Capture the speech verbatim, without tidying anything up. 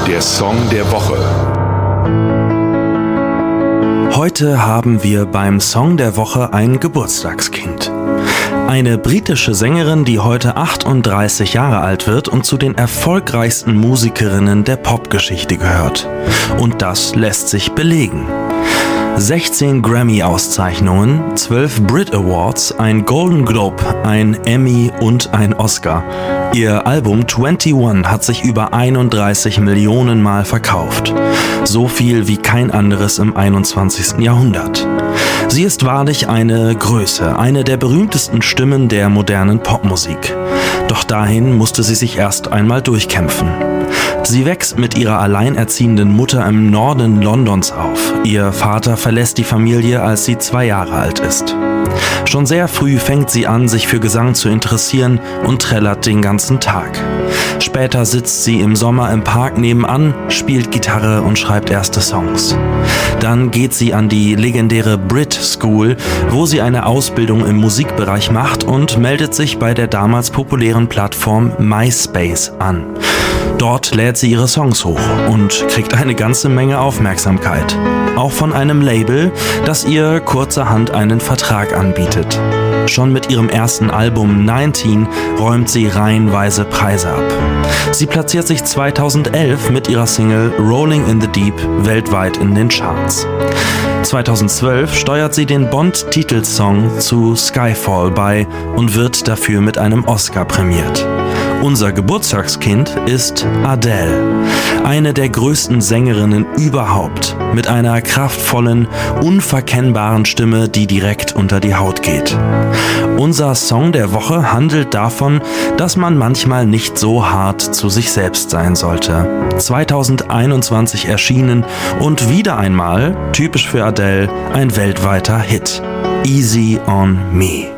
Der Song der Woche. Heute haben wir beim Song der Woche ein Geburtstagskind. Eine britische Sängerin, die heute achtunddreißig Jahre alt wird und zu den erfolgreichsten Musikerinnen der Popgeschichte gehört. Und das lässt sich belegen. sechzehn Grammy-Auszeichnungen, zwölf Brit Awards, ein Golden Globe, ein Emmy und ein Oscar. Ihr Album einundzwanzig hat sich über einunddreißig Millionen Mal verkauft. So viel wie kein anderes im einundzwanzigsten Jahrhundert. Sie ist wahrlich eine Größe, eine der berühmtesten Stimmen der modernen Popmusik. Doch dahin musste sie sich erst einmal durchkämpfen. Sie wächst mit ihrer alleinerziehenden Mutter im Norden Londons auf. Ihr Vater verlässt die Familie, als sie zwei Jahre alt ist. Schon sehr früh fängt sie an, sich für Gesang zu interessieren und trällert den ganzen Tag. Später sitzt sie im Sommer im Park nebenan, spielt Gitarre und schreibt erste Songs. Dann geht sie an die legendäre Brit School, wo sie eine Ausbildung im Musikbereich macht und meldet sich bei der damals populären Plattform MySpace an. Dort lädt sie ihre Songs hoch und kriegt eine ganze Menge Aufmerksamkeit. Auch von einem Label, das ihr kurzerhand einen Vertrag anbietet. Schon mit ihrem ersten Album neunzehn räumt sie reihenweise Preise ab. Sie platziert sich zweitausendelf mit ihrer Single Rolling in the Deep weltweit in den Charts. zweitausendzwölf steuert sie den Bond-Titelsong zu Skyfall bei und wird dafür mit einem Oscar prämiert. Unser Geburtstagskind ist Adele, eine der größten Sängerinnen überhaupt, mit einer kraftvollen, unverkennbaren Stimme, die direkt unter die Haut geht. Unser Song der Woche handelt davon, dass man manchmal nicht so hart zu sich selbst sein sollte. zweitausendeinundzwanzig erschienen und wieder einmal, typisch für Adele, ein weltweiter Hit. Easy on Me.